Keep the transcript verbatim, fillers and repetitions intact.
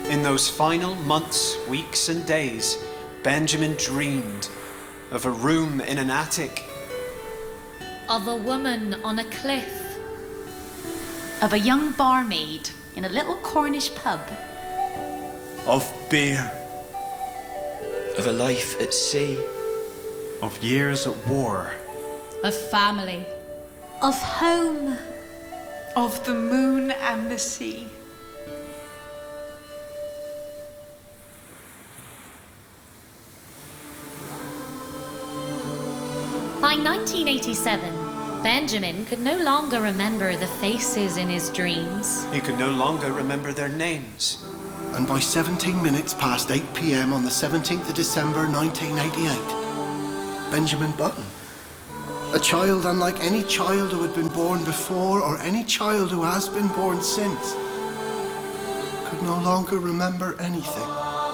In those final months, weeks, and days, Benjamin dreamed of a room in an attic, of a woman on a cliff, of a young barmaid in a little Cornish pub, of beer, of a life at sea, of years at war, of family, of home, of the moon and the sea. By nineteen eighty-seven, Benjamin could no longer remember the faces in his dreams. He could no longer remember their names. And by seventeen minutes past eight p m on the seventeenth of December nineteen eighty-eight, Benjamin Button, a child unlike any child who had been born before or any child who has been born since, could no longer remember anything.